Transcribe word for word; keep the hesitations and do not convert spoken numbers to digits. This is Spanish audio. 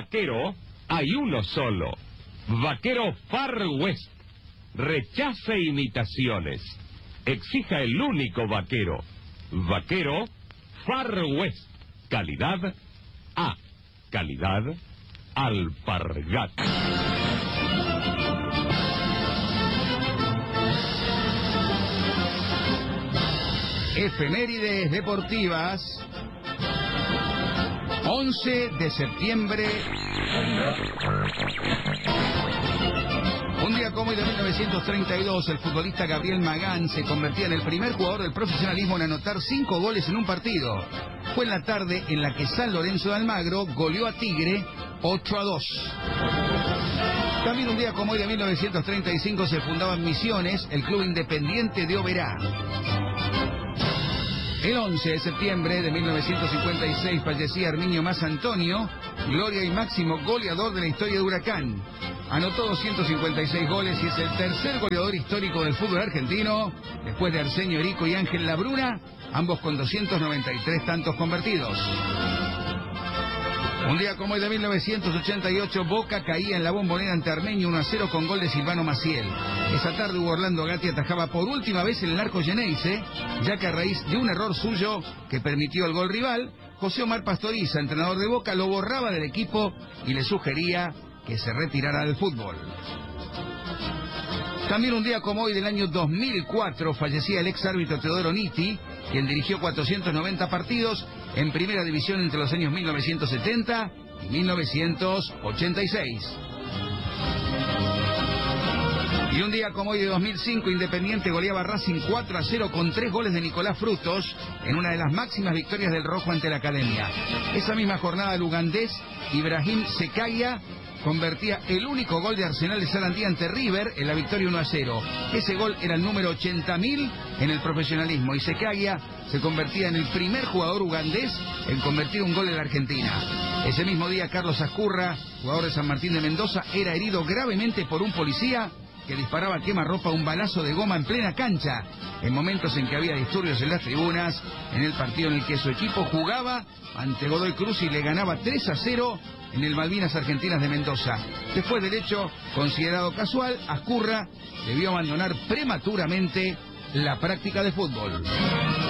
vaquero hay uno solo. Vaquero Far West. Rechace imitaciones. Exija el único vaquero. Vaquero Far West. Calidad A. Calidad Alpargatas. Efemérides deportivas. once de septiembre. Un día como hoy de mil novecientos treinta y dos, el futbolista Gabriel Magán se convertía en el primer jugador del profesionalismo en anotar cinco goles en un partido. Fue en la tarde en la que San Lorenzo de Almagro goleó a Tigre ocho a dos. También un día como hoy de mil novecientos treinta y cinco se fundaba en Misiones el Club Independiente de Oberá. El once de septiembre de mil novecientos cincuenta y seis fallecía Herminio Mas Antonio, gloria y máximo goleador de la historia de Huracán. Anotó doscientos cincuenta y seis goles y es el tercer goleador histórico del fútbol argentino, después de Arsenio Erico y Ángel Labruna, ambos con doscientos noventa y tres tantos convertidos. Un día como hoy de mil novecientos ochenta y ocho, Boca caía en la Bombonera ante Armenio uno a cero con gol de Silvano Maciel. Esa tarde Hugo Orlando Gatti atajaba por última vez en el arco Geneise, ya que a raíz de un error suyo que permitió el gol rival, José Omar Pastoriza, entrenador de Boca, lo borraba del equipo y le sugería que se retirara del fútbol. También un día como hoy del año dos mil cuatro fallecía el ex árbitro Teodoro Nitti, quien dirigió cuatrocientos noventa partidos en primera división entre los años mil novecientos setenta y mil novecientos ochenta y seis. Y un día como hoy de dos mil cinco, Independiente goleaba a Racing cuatro a cero con tres goles de Nicolás Frutos en una de las máximas victorias del Rojo ante la Academia. Esa misma jornada el ugandés Ibrahim Sekaya convertía el único gol de Arsenal de Sarandí ante River en la victoria uno a cero. Ese gol era el número ochenta mil en el profesionalismo y Sekaya se convertía en el primer jugador ugandés en convertir un gol en la Argentina. Ese mismo día Carlos Azcurra, jugador de San Martín de Mendoza, era herido gravemente por un policía que disparaba a quemarropa un balazo de goma en plena cancha, en momentos en que había disturbios en las tribunas, en el partido en el que su equipo jugaba ante Godoy Cruz y le ganaba tres a cero en el Malvinas Argentinas de Mendoza. Después del hecho, considerado casual, Azcurra debió abandonar prematuramente la práctica de fútbol.